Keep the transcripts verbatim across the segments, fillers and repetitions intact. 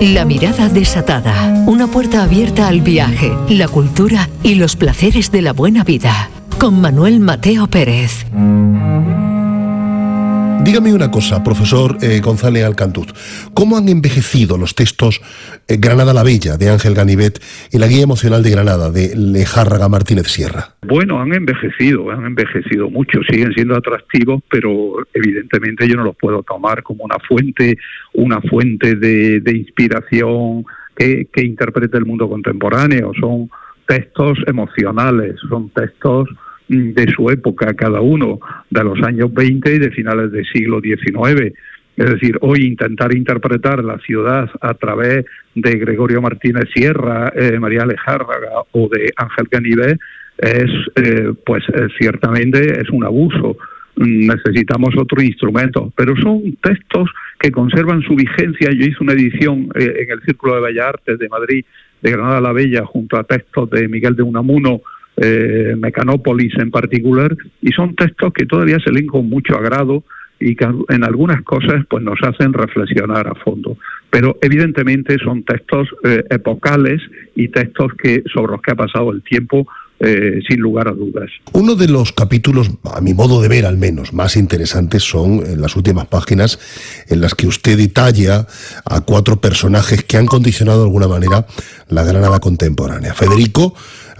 La mirada desatada, una puerta abierta al viaje, la cultura y los placeres de la buena vida. Con Manuel Mateo Pérez. Dígame una cosa, profesor eh, González Alcantuz. ¿Cómo han envejecido los textos eh, Granada la Bella, de Ángel Ganivet, y La Guía Emocional de Granada, de Lejárraga Martínez Sierra? Bueno, han envejecido, han envejecido mucho, siguen siendo atractivos, pero evidentemente yo no los puedo tomar como una fuente, una fuente de, de inspiración que, que interprete el mundo contemporáneo. Son textos emocionales, son textos de su época, cada uno de los años veinte y de finales del siglo diecinueve. Es decir, hoy intentar interpretar la ciudad a través de Gregorio Martínez Sierra, eh, María Lejárraga o de Ángel Ganivet es, eh, pues eh, ciertamente es un abuso. Necesitamos otro instrumento, pero son textos que conservan su vigencia. Yo hice una edición eh, en el Círculo de Bellas Artes de Madrid de Granada la Bella junto a textos de Miguel de Unamuno, Eh, Mecanópolis en particular, y son textos que todavía se leen con mucho agrado y que en algunas cosas pues nos hacen reflexionar a fondo, pero evidentemente son textos eh, epocales y textos que sobre los que ha pasado el tiempo eh, sin lugar a dudas. Uno de los capítulos, a mi modo de ver al menos, más interesantes son en las últimas páginas en las que usted detalla a cuatro personajes que han condicionado de alguna manera la Granada contemporánea. Federico,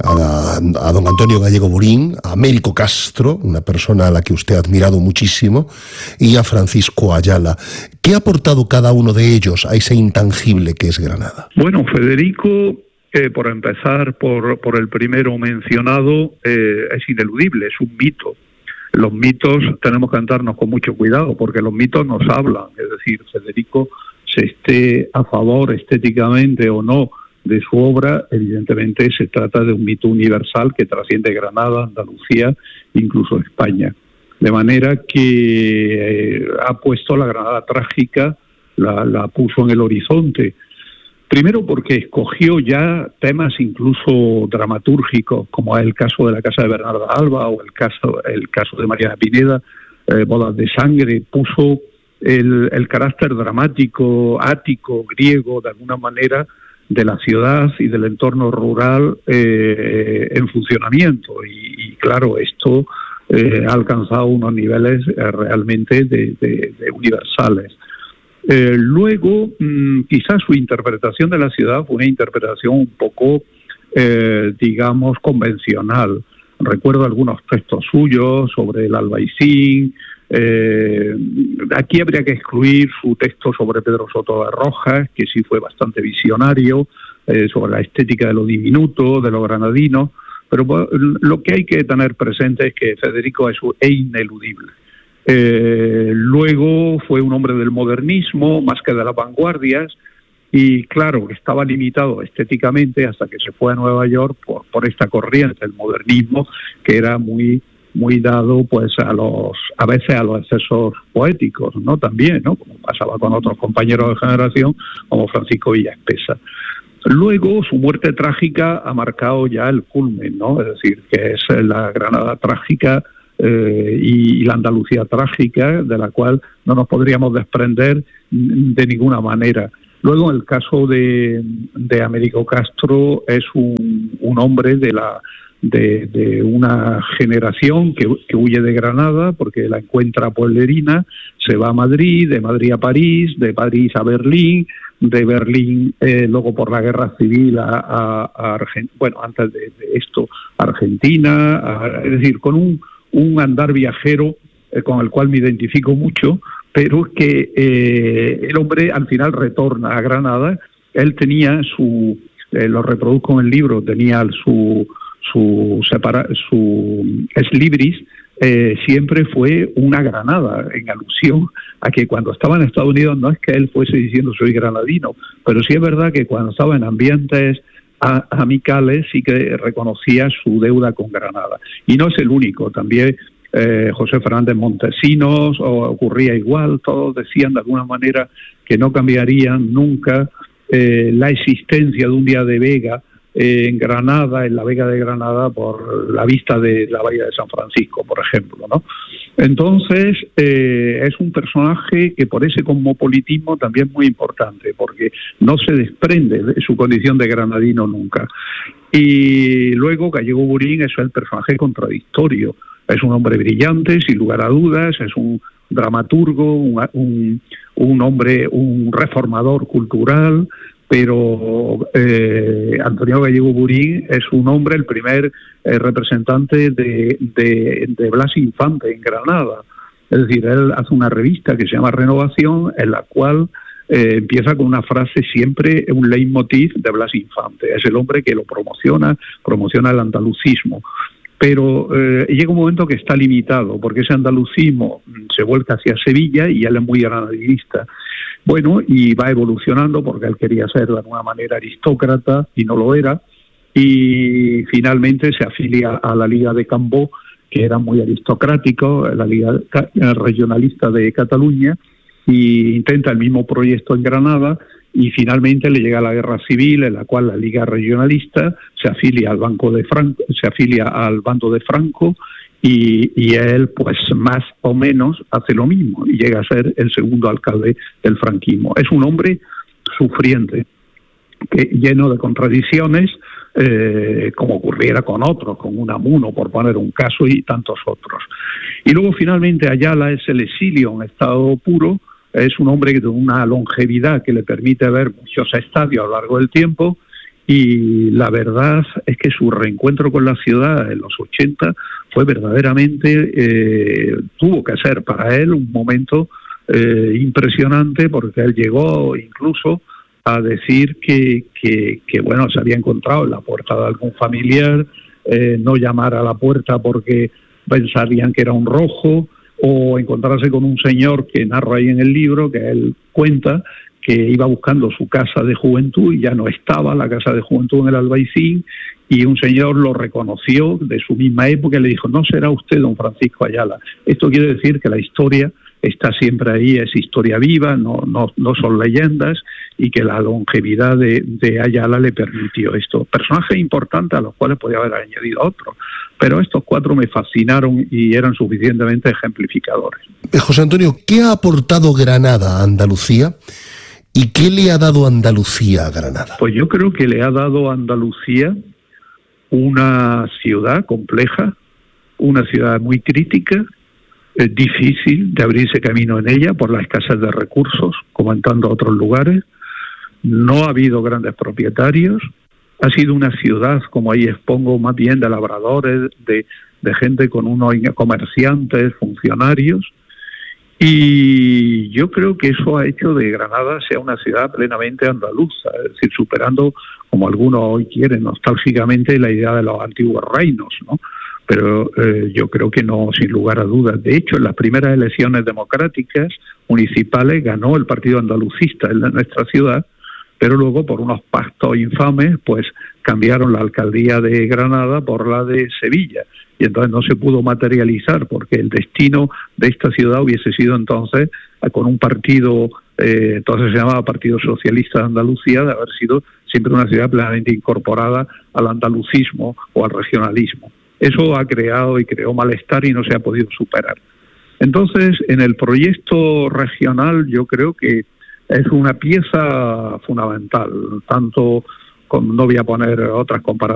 a, a don Antonio Gallego Burín, a Américo Castro, una persona a la que usted ha admirado muchísimo, y a Francisco Ayala. ¿Qué ha aportado cada uno de ellos a ese intangible que es Granada? Bueno, Federico, eh, por empezar por, por el primero mencionado, eh, es ineludible, es un mito. Los mitos tenemos que andarnos con mucho cuidado porque los mitos nos hablan, es decir, Federico, se esté a favor estéticamente o no de su obra, evidentemente se trata de un mito universal que trasciende Granada, Andalucía, incluso España. De manera que eh, ha puesto la Granada trágica, la, la puso en el horizonte. Primero porque escogió ya temas incluso dramatúrgicos, como es el caso de la casa de Bernarda Alba o el caso, el caso de Mariana Pineda, eh, Bodas de Sangre. Puso el, el carácter dramático, ático, griego, de alguna manera, de la ciudad y del entorno rural eh, en funcionamiento. Y, y claro, esto eh, ha alcanzado unos niveles eh, realmente de, de, de universales. Eh, luego, mmm, quizás su interpretación de la ciudad fue una interpretación un poco, eh, digamos, convencional. Recuerdo algunos textos suyos sobre el Albaicín. Eh, aquí habría que excluir su texto sobre Pedro Soto de Rojas, que sí fue bastante visionario, eh, sobre la estética de lo diminuto, de lo granadino, pero bueno, lo que hay que tener presente es que Federico es ineludible. Eh, luego fue un hombre del modernismo, más que de las vanguardias, y claro, que estaba limitado estéticamente hasta que se fue a Nueva York por, por esta corriente, el modernismo, que era muy muy dado pues a los a veces a los excesos poéticos, ¿no? También, ¿no? Como pasaba con otros compañeros de generación como Francisco Villaespesa. Luego su muerte trágica ha marcado ya el culmen, ¿no? Es decir, que es la Granada trágica eh, y, y la Andalucía trágica, de la cual no nos podríamos desprender de ninguna manera. Luego el caso de, de Américo Castro es un, un hombre de la De, de una generación que, que huye de Granada porque la encuentra pueblerina, se va a Madrid, de Madrid a París, de París a Berlín, de Berlín eh, luego por la guerra civil a, a, a Argentina, bueno, antes de, de esto, Argentina, a, es decir, con un, un andar viajero eh, con el cual me identifico mucho, pero es que eh, el hombre al final retorna a Granada. Él tenía su, eh, lo reproduzco en el libro, tenía su su separa, su ex libris eh, siempre fue una Granada, en alusión a que cuando estaba en Estados Unidos no es que él fuese diciendo soy granadino, pero sí es verdad que cuando estaba en ambientes a, amicales sí que reconocía su deuda con Granada. Y no es el único, también eh, José Fernández Montesinos o, ocurría igual, todos decían de alguna manera que no cambiarían nunca eh, la existencia de un Díaz de Vega eh, en Granada, en la Vega de Granada, por la vista de la Bahía de San Francisco, por ejemplo, ¿no? Entonces, eh, es un personaje que por ese cosmopolitismo también es muy importante, porque no se desprende de su condición de granadino nunca. Y luego Gallego Burín es el personaje contradictorio. Es un hombre brillante, sin lugar a dudas, es un dramaturgo, un, un, un hombre, un reformador cultural, pero eh, Antonio Gallego Burín es un hombre, el primer eh, representante de, de, de Blas Infante en Granada. Es decir, él hace una revista que se llama Renovación, en la cual eh, empieza con una frase siempre, un leitmotiv de Blas Infante. Es el hombre que lo promociona, promociona el andalucismo. Pero eh, llega un momento que está limitado, porque ese andalucismo se vuelca hacia Sevilla y él es muy granadinista. Bueno, y va evolucionando porque él quería ser de alguna manera aristócrata y no lo era, y finalmente se afilia a la Liga de Cambó, que era muy aristocrático, la Liga Regionalista de Cataluña, y intenta el mismo proyecto en Granada, y finalmente le llega la guerra civil, en la cual la Liga Regionalista se afilia al Banco de Franco, se afilia al bando de Franco, y, y él, pues más o menos, hace lo mismo y llega a ser el segundo alcalde del franquismo. Es un hombre sufriente, que, lleno de contradicciones, eh, como ocurriera con otros, con Unamuno, por poner un caso, y tantos otros. Y luego, finalmente, Ayala es el exilio en estado puro. Es un hombre de una longevidad que le permite ver muchos estadios a lo largo del tiempo, y la verdad es que su reencuentro con la ciudad en los ochenta fue verdaderamente, eh, tuvo que ser para él un momento eh, impresionante, porque él llegó incluso a decir que, que, que bueno, se había encontrado en la puerta de algún familiar, eh, no llamar a la puerta porque pensarían que era un rojo, o encontrarse con un señor que narra ahí en el libro, que él cuenta que iba buscando su casa de juventud y ya no estaba la casa de juventud en el Albaicín, y un señor lo reconoció de su misma época y le dijo: no será usted don Francisco Ayala. Esto quiere decir que la historia está siempre ahí, es historia viva, no, no, no son leyendas, y que la longevidad de, de Ayala le permitió esto. Personajes importantes a los cuales podía haber añadido otros, pero estos cuatro me fascinaron y eran suficientemente ejemplificadores. José Antonio, ¿qué ha aportado Granada a Andalucía y qué le ha dado Andalucía a Granada? Pues yo creo que le ha dado a Andalucía una ciudad compleja, una ciudad muy crítica, es difícil de abrirse camino en ella por la escasez de recursos, como en tantos otros lugares. No ha habido grandes propietarios. Ha sido una ciudad, como ahí expongo, más bien de labradores, de, de gente con unos comerciantes, funcionarios. Y yo creo que eso ha hecho de Granada sea una ciudad plenamente andaluza, es decir, superando, como algunos hoy quieren, nostálgicamente la idea de los antiguos reinos, ¿no? Pero eh, yo creo que no, sin lugar a dudas. De hecho, en las primeras elecciones democráticas municipales ganó el Partido Andalucista en nuestra ciudad, pero luego por unos pactos infames pues cambiaron la alcaldía de Granada por la de Sevilla, y entonces no se pudo materializar, porque el destino de esta ciudad hubiese sido entonces con un partido, eh, entonces se llamaba Partido Socialista de Andalucía, de haber sido siempre una ciudad plenamente incorporada al andalucismo o al regionalismo. Eso ha creado y creó malestar y no se ha podido superar. Entonces, en el proyecto regional yo creo que es una pieza fundamental, tanto, con, no voy a poner otras comparaciones,